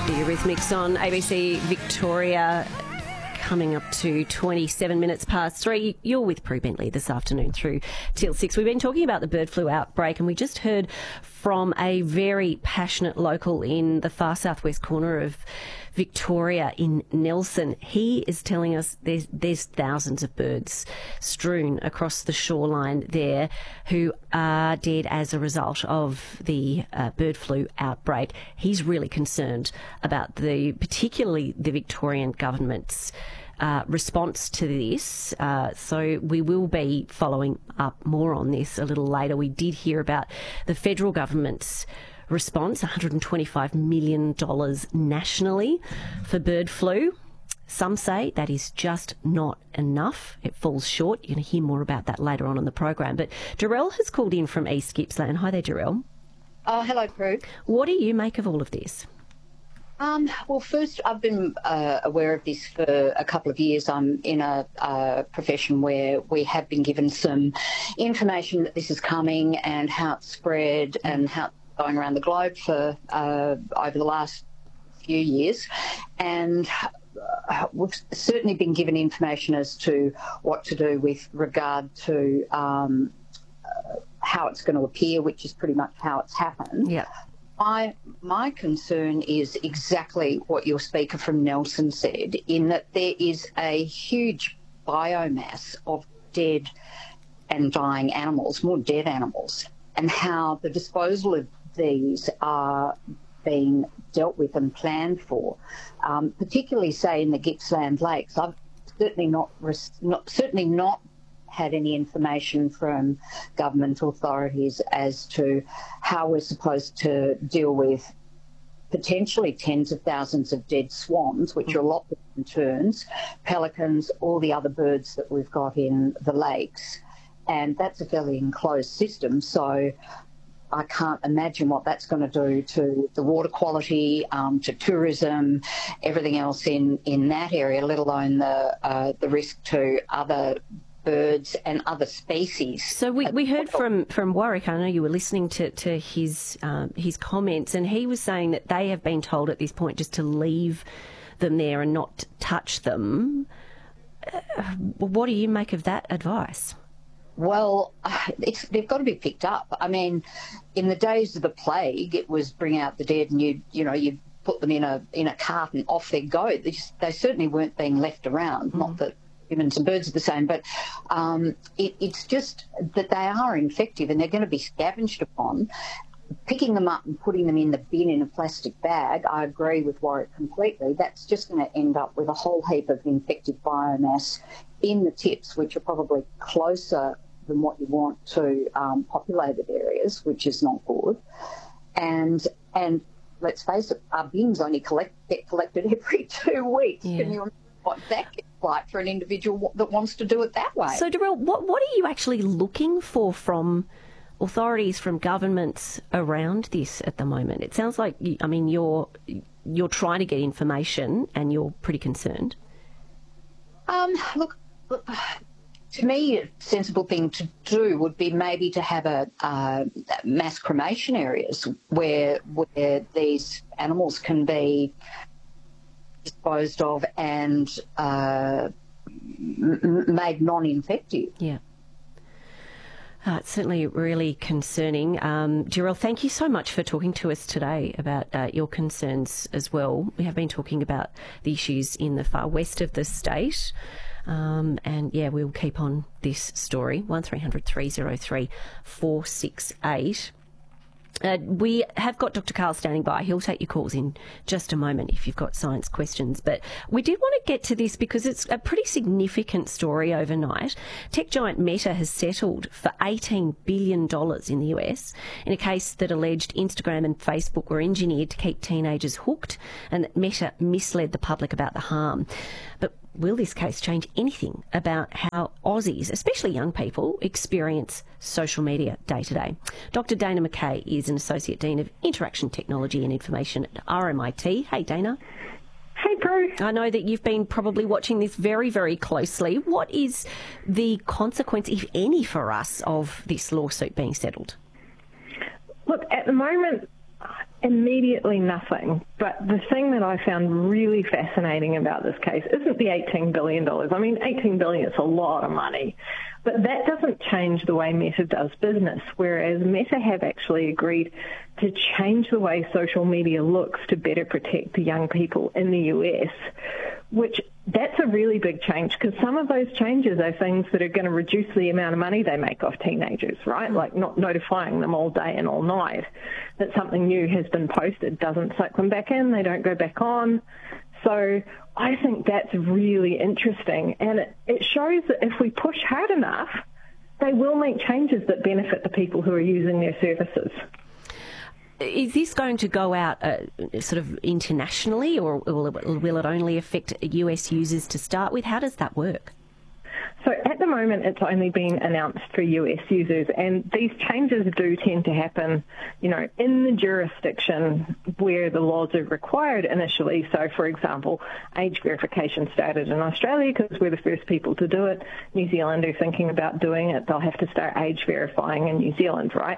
The Eurythmics on ABC Victoria, coming up to 27 minutes past 3. You're with Prue Bentley this afternoon through till 6. We've been talking about the bird flu outbreak, and we just heard from a very passionate local in the far southwest corner of Victoria in Nelson. He is telling us there's thousands of birds strewn across the shoreline there who are dead as a result of the bird flu outbreak. He's really concerned about particularly the Victorian government's response to this. So we will be following up more on this a little later. We did hear about the federal government's response, $125 million nationally for bird flu. Some say that is just not enough. It falls short. You're going to hear more about that later on in the program. But Jarrell has called in from East Gippsland. Hi there, Jarrell. Oh, hello, Prue. What do you make of all of this? Well, first, I've been aware of this for a couple of years. I'm in a profession where we have been given some information that this is coming and how it's spread and how it's going around the globe for over the last few years. And we've certainly been given information as to what to do with regard to how it's going to appear, which is pretty much how it's happened. Yeah. My concern is exactly what your speaker from Nelson said, in that there is a huge biomass of dead and dying animals, more dead animals, and how the disposal of these are being dealt with and planned for, particularly, say, in the Gippsland Lakes. I've certainly not had any information from government authorities as to how we're supposed to deal with potentially tens of thousands of dead swans, which are a lot than terns, pelicans, all the other birds that we've got in the lakes. And that's a fairly enclosed system, so I can't imagine what that's going to do to the water quality, to tourism, everything else in that area, let alone the risk to other birds and other species. So we heard from Warwick. I know you were listening to his comments, and he was saying that they have been told at this point just to leave them there and not touch them. What do you make of that advice? Well, they've got to be picked up. I mean, in the days of the plague, it was bring out the dead and you put them in a cart and off they go. They certainly weren't being left around. Not that humans and birds are the same, but it's just that they are infective and they're going to be scavenged upon. Picking them up and putting them in the bin in a plastic bag, I agree with Warwick completely. That's just going to end up with a whole heap of infected biomass in the tips, which are probably closer than what you want to populated areas, which is not good. And let's face it, our bins only get collected every 2 weeks. Yeah. Can you imagine what that gets like for an individual that wants to do it that way? So, Darrell, what are you actually looking for from authorities, from governments around this at the moment? It sounds like, you're trying to get information and you're pretty concerned. Look, to me, a sensible thing to do would be maybe to have a mass cremation areas where these animals can be disposed of and made non-infective. Yeah. It's certainly really concerning. Jarrell, thank you so much for talking to us today about your concerns as well. We have been talking about the issues in the far west of the state. And yeah, we'll keep on this story. 1300 303 468. We have got Dr. Karl standing by. He'll take your calls in just a moment if you've got science questions. But we did want to get to this because it's a pretty significant story overnight. Tech giant Meta has settled for $18 billion in the US in a case that alleged Instagram and Facebook were engineered to keep teenagers hooked and that Meta misled the public about the harm. But will this case change anything about how Aussies, especially young people, experience social media day to day? Dr. Dana McKay is an Associate Dean of Interaction Technology and Information at RMIT. Hey, Dana. Hey, Prue. I know that you've been probably watching this very, very closely. What is the consequence, if any, for us of this lawsuit being settled? Look, at the moment, Immediately nothing. But the thing that I found really fascinating about this case isn't the $18 billion. I mean, $18 billion is a lot of money. But that doesn't change the way Meta does business, whereas Meta have actually agreed to change the way social media looks to better protect the young people in the US, which that's a really big change because some of those changes are things that are going to reduce the amount of money they make off teenagers, right? Like not notifying them all day and all night that something new has been posted doesn't suck them back in, they don't go back on. So I think that's really interesting, and it shows that if we push hard enough, they will make changes that benefit the people who are using their services. Is this going to go out sort of internationally, or will it only affect US users to start with? How does that work? So at the moment, it's only been announced for US users, and these changes do tend to happen, in the jurisdiction where the laws are required initially. So, for example, age verification started in Australia because we're the first people to do it. New Zealand are thinking about doing it. They'll have to start age verifying in New Zealand, right?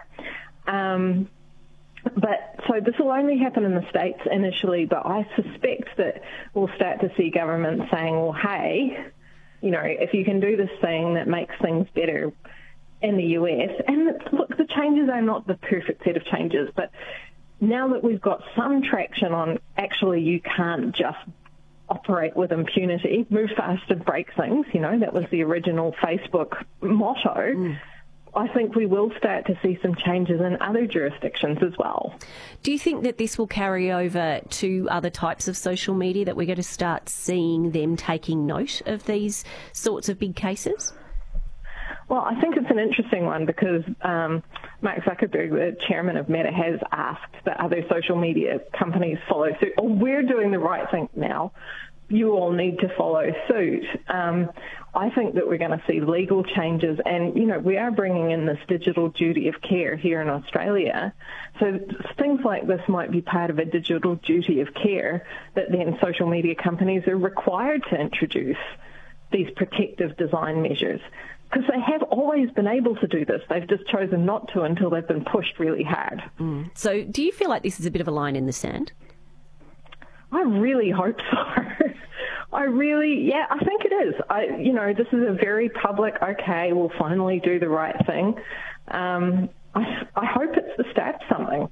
But so this will only happen in the States initially, but I suspect that we'll start to see governments saying, well, hey, if you can do this thing that makes things better in the US, and look, the changes are not the perfect set of changes, but now that we've got some traction on actually you can't just operate with impunity, move fast and break things, that was the original Facebook motto. I think we will start to see some changes in other jurisdictions as well. Do you think that this will carry over to other types of social media, that we're going to start seeing them taking note of these sorts of big cases? Well, I think it's an interesting one because Mark Zuckerberg, the chairman of Meta, has asked that other social media companies follow suit. Oh, we're doing the right thing now. You all need to follow suit. I think that we're going to see legal changes, and, we are bringing in this digital duty of care here in Australia. So things like this might be part of a digital duty of care that then social media companies are required to introduce these protective design measures, because they have always been able to do this. They've just chosen not to until they've been pushed really hard. So do you feel like this is a bit of a line in the sand? I really hope so. I think it is. This is a very public, okay, we'll finally do the right thing. I hope it's the start of something.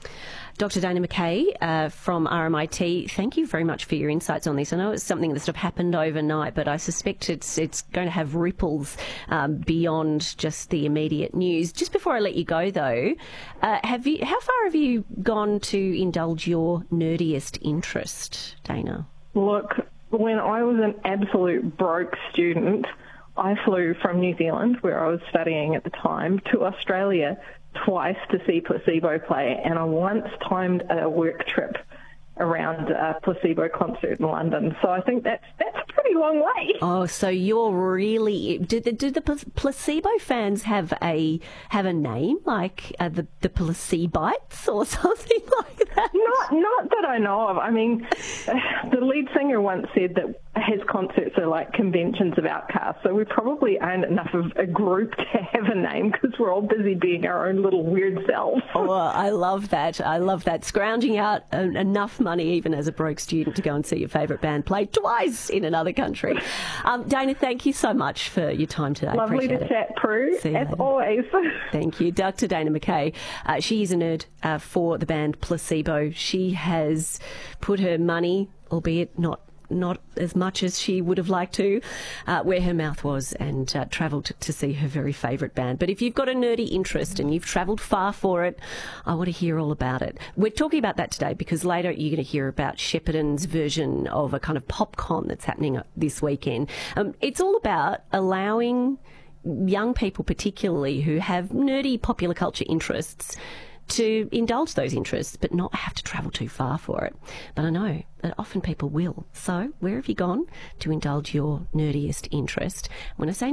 Dr. Dana McKay from RMIT, thank you very much for your insights on this. I know it's something that sort of happened overnight, but I suspect it's going to have ripples beyond just the immediate news. Just before I let you go, though, how far have you gone to indulge your nerdiest interest, Dana? Look, when I was an absolute broke student, I flew from New Zealand, where I was studying at the time, to Australia twice to see Placebo play, and I once timed a work trip around a Placebo concert in London. So I think that's a pretty long way. Oh, so you're really... Do the Placebo fans have a name, like the Placeboites or something like that? Not that I know of. I mean, the lead singer once said that his concerts are like conventions of outcasts, so we probably aren't enough of a group to have a name because we're all busy being our own little weird selves. Oh, I love that. Scrounging out enough money even as a broke student to go and see your favourite band play twice in another country. Dana, thank you so much for your time today. Lovely to chat, Prue, as always. Thank you. Dr. Dana McKay. She is a nerd for the band Placebo. She has put her money, albeit not as much as she would have liked to, where her mouth was, and travelled to see her very favourite band. But if you've got a nerdy interest and you've travelled far for it, I want to hear all about it. We're talking about that today because later you're going to hear about Shepparton's version of a kind of PopCon that's happening this weekend. It's all about allowing young people, particularly who have nerdy popular culture interests, to indulge those interests but not have to travel too far for it. But I know that often people will. So where have you gone to indulge your nerdiest interest? When I say